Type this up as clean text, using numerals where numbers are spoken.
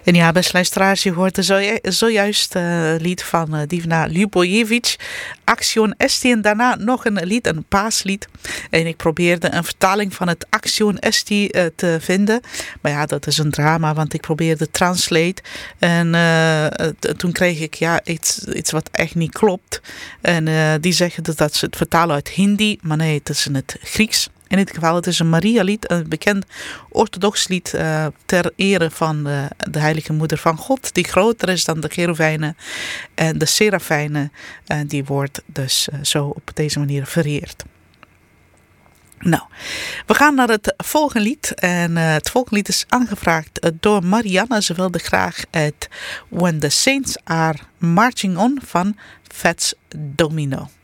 En ja, beste luisteraars, je hoort zojuist lied van Divna Ljubojevic, Aktion Esti, en daarna nog een lied, een paaslied. En ik probeerde een vertaling van het Aktion Esti te vinden. Maar ja, dat is een drama, want ik probeerde translate. En toen kreeg ik iets wat echt niet klopt. En die zeggen dat ze het vertalen uit Hindi, maar nee, het is in het Grieks. In dit geval, het is een Maria-lied, een bekend orthodox lied ter ere van de heilige moeder van God, die groter is dan de cherubijnen en de serafijnen. En die wordt dus zo op deze manier vereerd. Nou, we gaan naar het volgende lied. En het volgende lied is aangevraagd door Marianne. Ze wilde graag het When the Saints Are Marching On van Fats Domino.